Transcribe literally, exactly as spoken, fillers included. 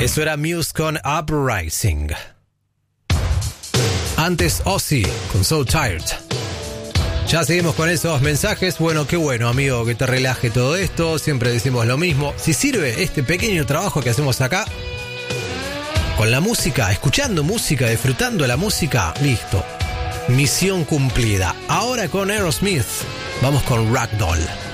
Eso era Muse con Uprising. Antes Ozzy con So Tired. Ya seguimos con esos mensajes. Bueno, qué bueno, amigo, que te relaje todo esto. Siempre decimos lo mismo. Si sirve este pequeño trabajo que hacemos acá, con la música, escuchando música, disfrutando la música, listo. Misión cumplida. Ahora con Aerosmith, vamos con Ragdoll.